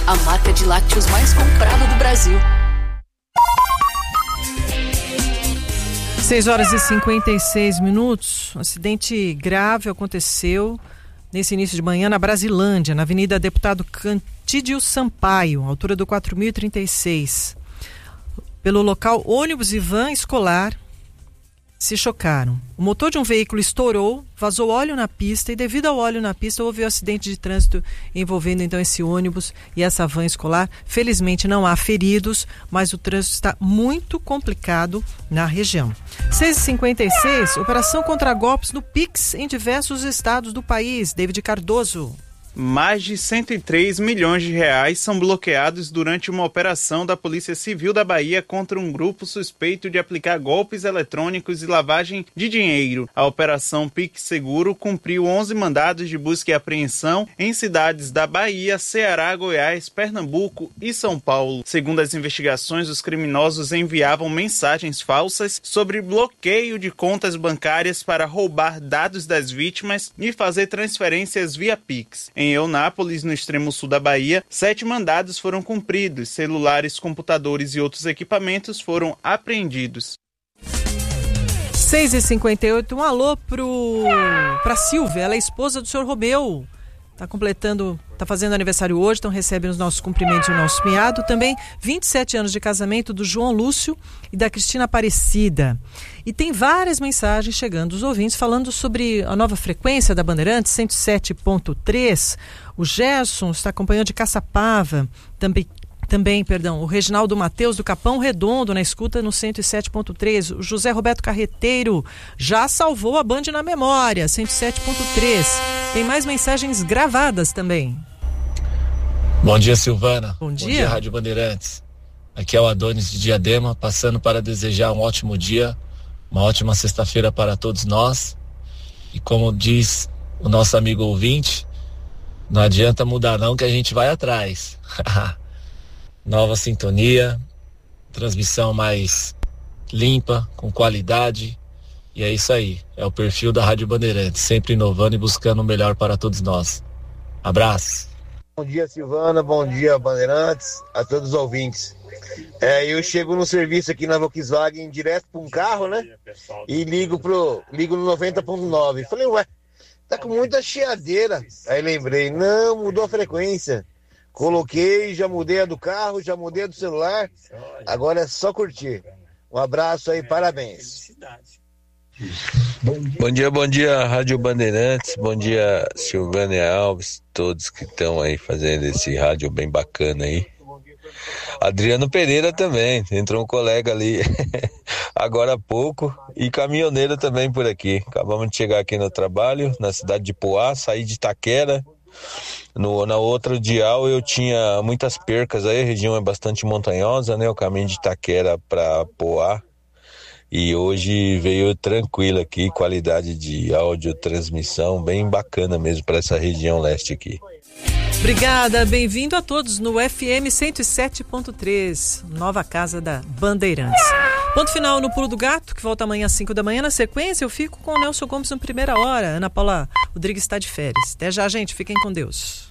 a marca de lácteos mais comprada do Brasil. 6h56. Um acidente grave aconteceu nesse início de manhã na Brasilândia, na Avenida Deputado Cantídio Sampaio, altura do 4036. Pelo local, ônibus e van escolar se chocaram. O motor de um veículo estourou, vazou óleo na pista e devido ao óleo na pista houve um acidente de trânsito envolvendo então esse ônibus e essa van escolar. Felizmente não há feridos, mas o trânsito está muito complicado na região. 6h56, operação contra golpes no Pix em diversos estados do país. David Cardoso. Mais de 103 milhões de reais são bloqueados durante uma operação da Polícia Civil da Bahia contra um grupo suspeito de aplicar golpes eletrônicos e lavagem de dinheiro. A Operação Pix Seguro cumpriu 11 mandados de busca e apreensão em cidades da Bahia, Ceará, Goiás, Pernambuco e São Paulo. Segundo as investigações, os criminosos enviavam mensagens falsas sobre bloqueio de contas bancárias para roubar dados das vítimas e fazer transferências via Pix. Em Eunápolis, no extremo sul da Bahia, 7 mandados foram cumpridos, celulares, computadores e outros equipamentos foram apreendidos. 6h58, um alô pra Silvia, ela é esposa do senhor Romeu. Tá fazendo aniversário hoje, então recebe os nossos cumprimentos e o nosso miado. Também 27 anos de casamento do João Lúcio e da Cristina Aparecida. E tem várias mensagens chegando dos ouvintes falando sobre a nova frequência da Bandeirantes, 107.3. O Gerson está acompanhando de Caçapava, também, o Reginaldo Mateus do Capão Redondo na escuta no 107.3. O José Roberto Carreteiro já salvou a Band na memória, 107.3. Tem mais mensagens gravadas também. Bom dia, Silvana. Bom dia. Bom dia, Rádio Bandeirantes. Aqui é o Adonis de Diadema, passando para desejar um ótimo dia, uma ótima sexta-feira para todos nós. E como diz o nosso amigo ouvinte, não adianta mudar não que a gente vai atrás. Nova sintonia, transmissão mais limpa, com qualidade, e é isso aí, é o perfil da Rádio Bandeirantes, sempre inovando e buscando o melhor para todos nós. Abraço. Bom dia, Silvana, bom dia, Bandeirantes, a todos os ouvintes. Eu chego no serviço aqui na Volkswagen direto para um carro, né, e ligo no 90.9, falei, ué, tá com muita chiadeira, aí lembrei, não, mudou a frequência. Coloquei, já mudei a do carro, já mudei a do celular, agora é só curtir. Um abraço aí, parabéns. Bom dia, Rádio Bandeirantes, bom dia, Silvânia Alves, todos que estão aí fazendo esse rádio bem bacana aí. Adriano Pereira também, entrou um colega ali agora há pouco, e caminhoneiro também por aqui. Acabamos de chegar aqui no trabalho, na cidade de Poá, saí de Itaquera. Na outra dial eu tinha muitas percas aí, a região é bastante montanhosa, né? O caminho de Itaquera para Poá. E hoje veio tranquilo aqui, qualidade de áudio, transmissão bem bacana mesmo para essa região leste aqui. Obrigada, bem-vindo a todos no FM 107.3, nova casa da Bandeirantes. Ponto final no Pulo do Gato, que volta amanhã às 5 da manhã. Na sequência, eu fico com o Nelson Gomes no Primeira Hora. Ana Paula Rodrigues está de férias. Até já, gente. Fiquem com Deus.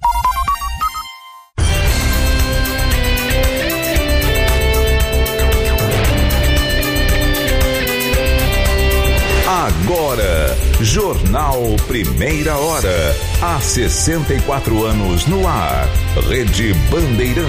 Agora, Jornal Primeira Hora. Há 64 anos no ar. Rede Bandeirantes.